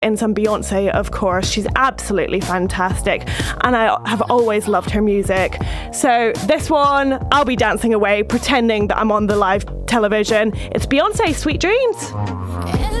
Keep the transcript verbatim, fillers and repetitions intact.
in some Beyonce, of course. She's absolutely fantastic, and I have always loved her music. So this one, I'll be dancing away, pretending that I'm on the live television. It's Beyonce, Sweet Dreams.